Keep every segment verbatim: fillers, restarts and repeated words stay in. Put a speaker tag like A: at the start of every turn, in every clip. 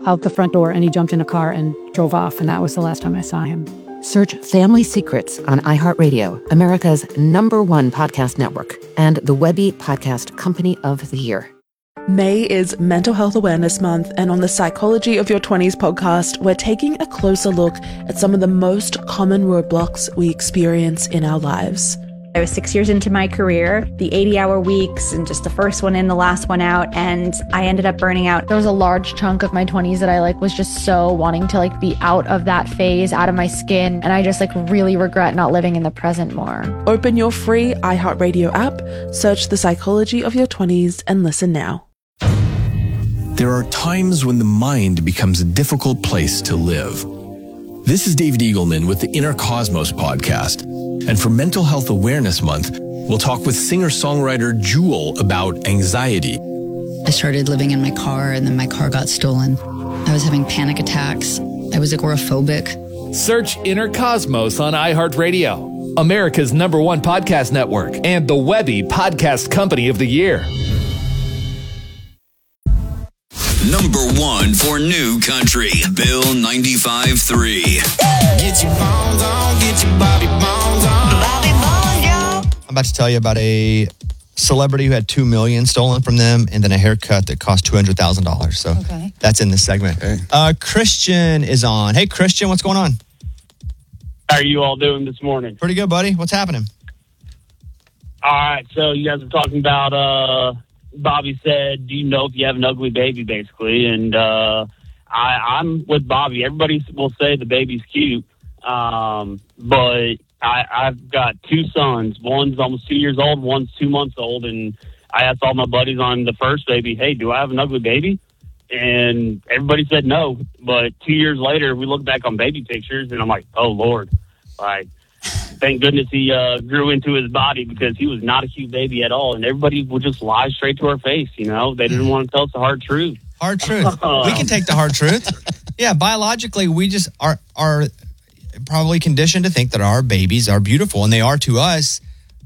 A: out the front door and he jumped in a car and drove off. And that was the last time I saw him.
B: Search Family Secrets on iHeartRadio, America's number one podcast network, and the Webby Podcast Company of the Year.
C: May is Mental Health Awareness Month, and on the Psychology of Your twenties podcast, we're taking a closer look at some of the most common roadblocks we experience in our lives.
D: I was six years into my career, the eighty-hour weeks, and just the first one in, the last one out, and I ended up burning out.
E: There was a large chunk of my twenties that I like was just so wanting to like be out of that phase, out of my skin, and I just like really regret not living in the present more.
C: Open your free iHeartRadio app, search The Psychology of Your twenties, and listen now.
F: There are times when the mind becomes a difficult place to live. This is David Eagleman with the Inner Cosmos podcast. And for Mental Health Awareness Month, we'll talk with singer-songwriter Jewel about anxiety.
G: I started living in my car, and then my car got stolen. I was having panic attacks. I was agoraphobic.
H: Search Inner Cosmos on iHeartRadio, America's number one podcast network, and the Webby Podcast Company of the Year.
I: Number one for New Country, Bill ninety-five three.
J: Get your bones on, get your Bobby bones on. Bobby bones, yo.
K: I'm about to tell you about a celebrity who had two million dollars stolen from them and then a haircut that cost two hundred thousand dollars. So
E: okay.
K: That's in this segment. Okay. Uh, Christian is on. Hey, Christian, what's going on?
L: How are you all doing this morning?
K: Pretty good, buddy. What's happening?
L: All right, so you guys are talking about... uh Bobby said, do you know if you have an ugly baby, basically? And uh, I, I'm with Bobby. Everybody will say the baby's cute, um, but I, I've got two sons. One's almost two years old, one's two months old, and I asked all my buddies on the first baby, hey, do I have an ugly baby? And everybody said no, but two years later, we look back on baby pictures, and I'm like, oh, Lord, like, thank goodness he uh, grew into his body because he was not a cute baby at all. And everybody would just lie straight to our face, you know? They didn't want to tell us the hard truth.
K: Hard truth. We can take the hard truth. Yeah, biologically, we just are are probably conditioned to think that our babies are beautiful, and they are to us.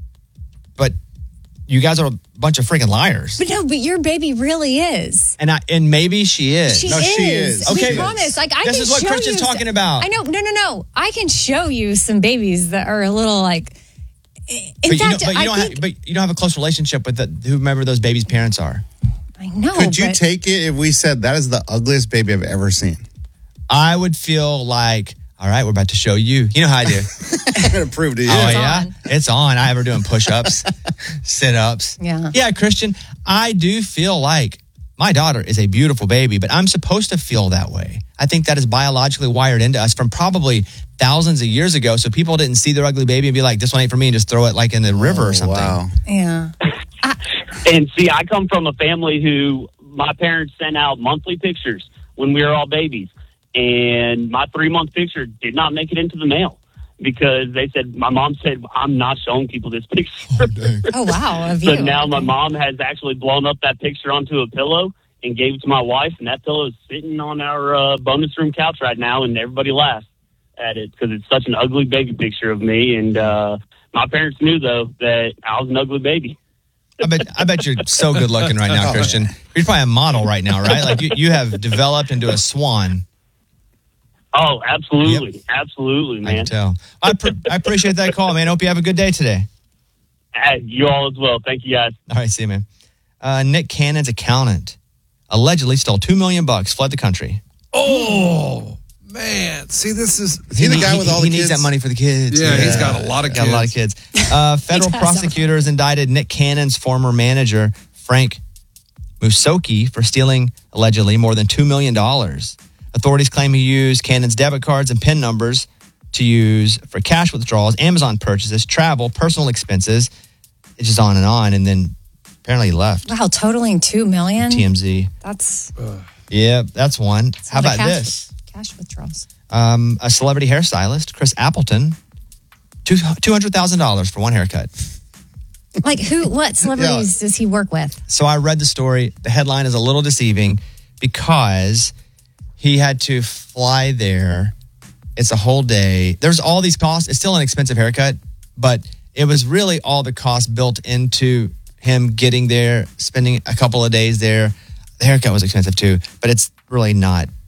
K: But you guys are a bunch of freaking liars.
M: But no, but your baby really is.
K: And I, and maybe she is.
M: She
K: no,
M: is.
K: she is.
M: Okay. We promise. Like, I
K: this
M: can
K: is what
M: show
K: Christian's
M: you
K: talking
M: some,
K: about.
M: I know. No, no, no. I can show you some babies that are a little like... In
K: but
M: fact,
K: you know, but, you
M: I
K: don't
M: think...
K: have, but you don't have a close relationship with the, whomever those babies' parents are.
M: I know,
N: Could you
M: but...
N: take it if we said that is the ugliest baby I've ever seen?
K: I would feel like... All right, we're about to show you. You know how I do.
N: I'm going to prove to you.
K: Oh,
M: it's
K: yeah?
M: On.
K: It's on. I have her doing push-ups, sit-ups.
M: Yeah.
K: Yeah, Christian, I do feel like my daughter is a beautiful baby, but I'm supposed to feel that way. I think that is biologically wired into us from probably thousands of years ago, so people didn't see their ugly baby and be like, this one ain't for me, and just throw it like in the river
N: oh,
K: or something.
N: Wow.
M: Yeah.
L: And see, I come from a family who my parents sent out monthly pictures when we were all babies. And my three-month picture did not make it into the mail because they said, my mom said, I'm not showing people this picture.
M: Oh, oh wow. Of
L: so
M: you.
L: now my mom has actually blown up that picture onto a pillow and gave it to my wife. And that pillow is sitting on our uh, bonus room couch right now. And everybody laughs at it because it's such an ugly baby picture of me. And uh, my parents knew, though, that I was an ugly baby.
K: I bet I bet you're so good looking right now, Christian. You're probably a model right now, right? Like you, you have developed into a swan.
L: Oh, absolutely.
K: Yep.
L: Absolutely, man.
K: I can tell. I, pr- I appreciate that call, man. Hope you have a good day today.
L: Uh, you all as well. Thank you, guys.
K: All right, see you, man. Uh, Nick Cannon's accountant allegedly stole two million bucks, fled the country.
O: Oh, man. See, this is...
N: Is he the guy with all
K: he
N: the
K: kids? He needs that money for the kids.
O: Yeah, yeah. He's got a lot of kids.
K: Got a lot of kids. Uh, federal prosecutors indicted Nick Cannon's former manager, Frank Musoki, for stealing, allegedly, more than two million dollars. Authorities claim he used Cannon's debit cards and PIN numbers to use for cash withdrawals, Amazon purchases, travel, personal expenses. It's just on and on. And then apparently he left.
M: Wow, totaling two million dollars?
K: T M Z.
M: That's...
K: Yeah, that's one.
M: That's
K: How about
M: cash,
K: this?
M: Cash withdrawals.
K: Um, a celebrity hairstylist, Chris Appleton, two hundred thousand dollars for one haircut.
M: Like who, what celebrities yeah. does he work with?
K: So I read the story. The headline is a little deceiving because he had to fly there. It's a whole day. There's all these costs. It's still an expensive haircut, but it was really all the costs built into him getting there, spending a couple of days there. The haircut was expensive too, but it's really not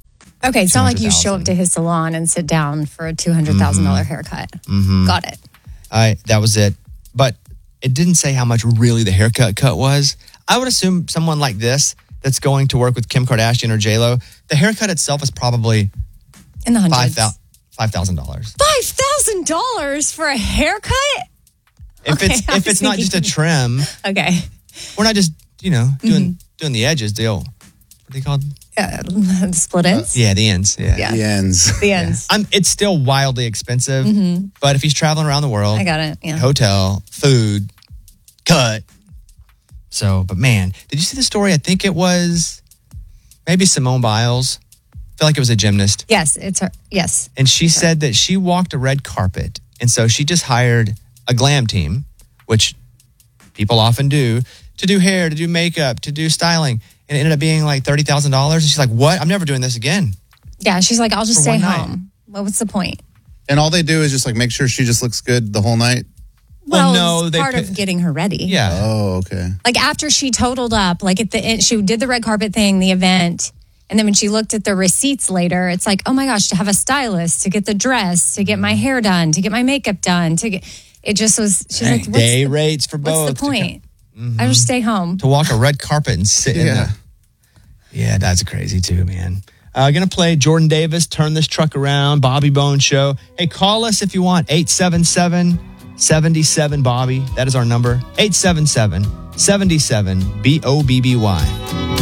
M: Okay, it's not like you show up to his salon and sit down for a two hundred thousand dollars
K: Mm-hmm.
M: haircut.
K: Mm-hmm.
M: Got it.
K: I that was it. But it didn't say how much really the haircut cut was. I would assume someone like this that's going to work with Kim Kardashian or J-Lo, the haircut itself is probably
M: In the hundreds.
K: five thousand five thousand dollars.
M: five thousand dollars for a haircut?
K: If
M: Okay,
K: it's
M: I
K: if
M: was
K: it's not just a
M: thinking-
K: trim,
M: Okay.
K: we're not just you know doing doing the edges. Deal. What are they called?
M: Uh, the split ends?
K: Yeah, the ends. Yeah,
M: Yeah.
N: The ends.
M: The ends.
K: I'm, it's still wildly expensive,
M: Mhm.
K: but if he's traveling around the world,
M: I got it. Yeah.
K: hotel, food, cut. So, but man, did you see the story? I think it was maybe Simone Biles. I feel like it was a gymnast.
M: Yes, it's her. Yes.
K: And she said that she walked a red carpet. And so she just hired a glam team, which people often do, to do hair, to do makeup, to do styling. And it ended up being like thirty thousand dollars. And she's like, what? I'm never doing this again.
M: Yeah, she's like, I'll just
K: For
M: stay
K: one night.
M: home. Well, what's the point?
N: And all they do is just like make sure she just looks good the whole night.
M: Well,
K: no,
M: it's
K: they
M: part
K: pi-
M: of getting her ready.
K: Yeah.
N: Oh, okay.
M: Like after she totaled up, like at the end, she did the red carpet thing, the event. And then when she looked at the receipts later, it's like, oh my gosh, to have a stylist, to get the dress, to get my hair done, to get my makeup done, to get, it just was, she's like, what's,
K: Day rates for both.
M: what's the point? I just stay home.
K: To walk a red carpet and sit in
N: Yeah.
K: the. Yeah, that's crazy too, man. Uh, gonna play Jordan Davis, Turn This Truck Around, Bobby Bone Show. Hey, call us if you want, eight seven seven, seven seven, Bobby. That is our number, eight seven seven, seven seven, B O B B Y.